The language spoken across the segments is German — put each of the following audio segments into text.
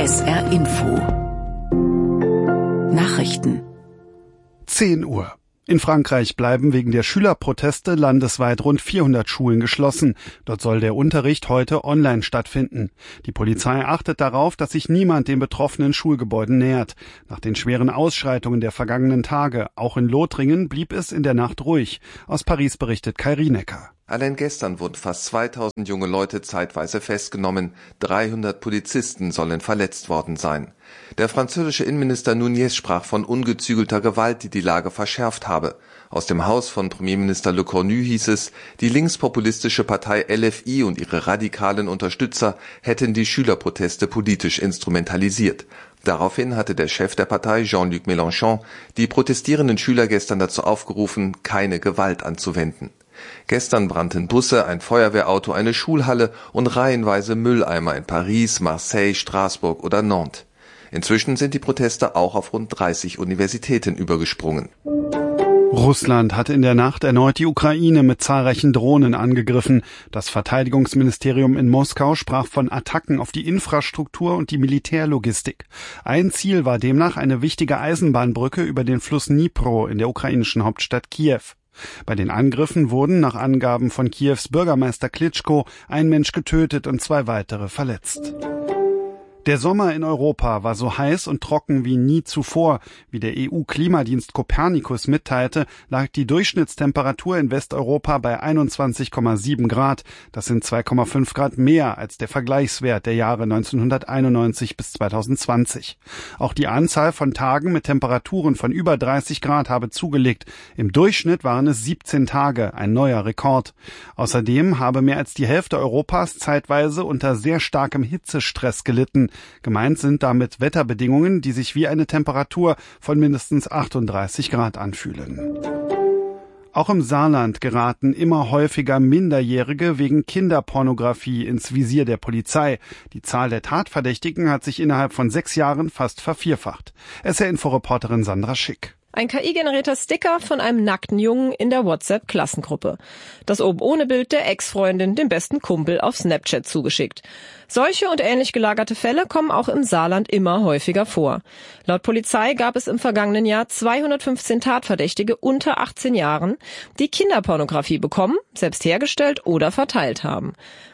SR Info Nachrichten 10 Uhr. In Frankreich bleiben wegen der Schülerproteste landesweit rund 400 Schulen geschlossen. Dort soll der Unterricht heute online stattfinden. Die Polizei achtet darauf, dass sich niemand den betroffenen Schulgebäuden nähert. Nach den schweren Ausschreitungen der vergangenen Tage, auch in Lothringen, blieb es in der Nacht ruhig. Aus Paris berichtet Kai Rienecker. Allein gestern wurden fast 2000 junge Leute zeitweise festgenommen. 300 Polizisten sollen verletzt worden sein. Der französische Innenminister Nunez sprach von ungezügelter Gewalt, die die Lage verschärft habe. Aus dem Haus von Premierminister Le Cornu hieß es, die linkspopulistische Partei LFI und ihre radikalen Unterstützer hätten die Schülerproteste politisch instrumentalisiert. Daraufhin hatte der Chef der Partei, Jean-Luc Mélenchon, die protestierenden Schüler gestern dazu aufgerufen, keine Gewalt anzuwenden. Gestern brannten Busse, ein Feuerwehrauto, eine Schulhalle und reihenweise Mülleimer in Paris, Marseille, Straßburg oder Nantes. Inzwischen sind die Proteste auch auf rund 30 Universitäten übergesprungen. Russland hat in der Nacht erneut die Ukraine mit zahlreichen Drohnen angegriffen. Das Verteidigungsministerium in Moskau sprach von Attacken auf die Infrastruktur und die Militärlogistik. Ein Ziel war demnach eine wichtige Eisenbahnbrücke über den Fluss Dnipro in der ukrainischen Hauptstadt Kiew. Bei den Angriffen wurden nach Angaben von Kiews Bürgermeister Klitschko ein Mensch getötet und 2 weitere verletzt. Der Sommer in Europa war so heiß und trocken wie nie zuvor. Wie der EU-Klimadienst Copernicus mitteilte, lag die Durchschnittstemperatur in Westeuropa bei 21,7 Grad. Das sind 2,5 Grad mehr als der Vergleichswert der Jahre 1991 bis 2020. Auch die Anzahl von Tagen mit Temperaturen von über 30 Grad habe zugelegt. Im Durchschnitt waren es 17 Tage, ein neuer Rekord. Außerdem habe mehr als die Hälfte Europas zeitweise unter sehr starkem Hitzestress gelitten. Gemeint sind damit Wetterbedingungen, die sich wie eine Temperatur von mindestens 38 Grad anfühlen. Auch im Saarland geraten immer häufiger Minderjährige wegen Kinderpornografie ins Visier der Polizei. Die Zahl der Tatverdächtigen hat sich innerhalb von 6 Jahren fast vervierfacht. SR-Info-Reporterin Sandra Schick. Ein KI-generierter Sticker von einem nackten Jungen in der WhatsApp-Klassengruppe. Das oben ohne Bild der Ex-Freundin dem besten Kumpel auf Snapchat zugeschickt. Solche und ähnlich gelagerte Fälle kommen auch im Saarland immer häufiger vor. Laut Polizei gab es im vergangenen Jahr 215 Tatverdächtige unter 18 Jahren, die Kinderpornografie bekommen, selbst hergestellt oder verteilt haben.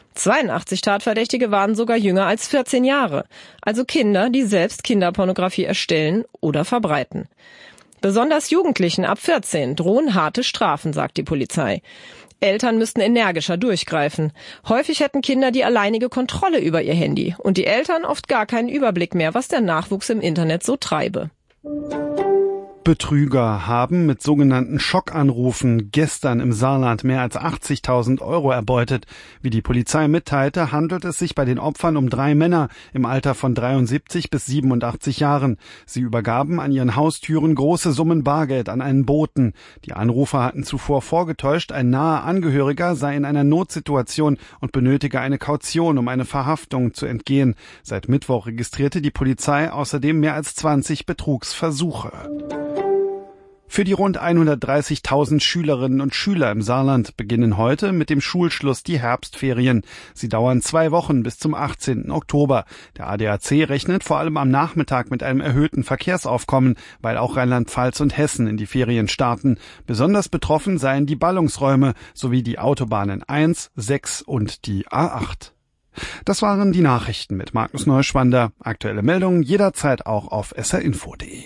82 Tatverdächtige waren sogar jünger als 14 Jahre, also Kinder, die selbst Kinderpornografie erstellen oder verbreiten. Besonders Jugendlichen ab 14 drohen harte Strafen, sagt die Polizei. Eltern müssten energischer durchgreifen. Häufig hätten Kinder die alleinige Kontrolle über ihr Handy und die Eltern oft gar keinen Überblick mehr, was der Nachwuchs im Internet so treibe. Betrüger haben mit sogenannten Schockanrufen gestern im Saarland mehr als 80.000 € erbeutet. Wie die Polizei mitteilte, handelt es sich bei den Opfern um 3 Männer im Alter von 73 bis 87 Jahren. Sie übergaben an ihren Haustüren große Summen Bargeld an einen Boten. Die Anrufer hatten zuvor vorgetäuscht, ein naher Angehöriger sei in einer Notsituation und benötige eine Kaution, um eine Verhaftung zu entgehen. Seit Mittwoch registrierte die Polizei außerdem mehr als 20 Betrugsversuche. Für die rund 130.000 Schülerinnen und Schüler im Saarland beginnen heute mit dem Schulschluss die Herbstferien. Sie dauern 2 Wochen bis zum 18. Oktober. Der ADAC rechnet vor allem am Nachmittag mit einem erhöhten Verkehrsaufkommen, weil auch Rheinland-Pfalz und Hessen in die Ferien starten. Besonders betroffen seien die Ballungsräume sowie die Autobahnen 1, 6 und die A8. Das waren die Nachrichten mit Markus Neuschwander. Aktuelle Meldungen jederzeit auch auf srinfo.de.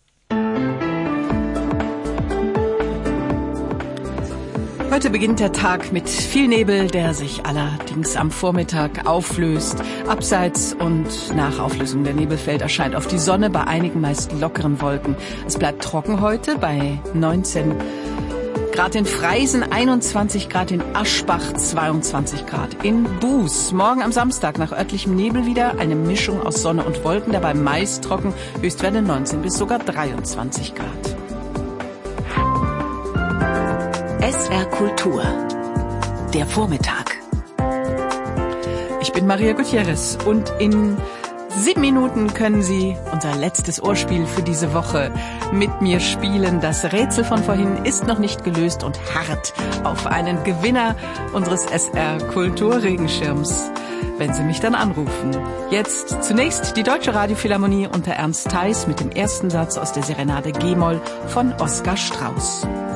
Heute beginnt der Tag mit viel Nebel, der sich allerdings am Vormittag auflöst. Abseits und nach Auflösung der Nebelfelder scheint auf die Sonne bei einigen meist lockeren Wolken. Es bleibt trocken heute bei 19 Grad in Freisen, 21 Grad in Aschbach, 22 Grad in Buß. Morgen am Samstag nach örtlichem Nebel wieder eine Mischung aus Sonne und Wolken, dabei meist trocken, Höchstwerte 19 bis sogar 23 Grad. SR Kultur. Der Vormittag. Ich bin Maria Gutierrez und in 7 Minuten können Sie unser letztes Ohrspiel für diese Woche mit mir spielen. Das Rätsel von vorhin ist noch nicht gelöst und harrt auf einen Gewinner unseres SR Kulturregenschirms. wenn Sie mich dann anrufen. Jetzt zunächst die Deutsche Radiophilharmonie unter Ernst Theis mit dem ersten Satz aus der Serenade G-Moll von Oskar Strauß.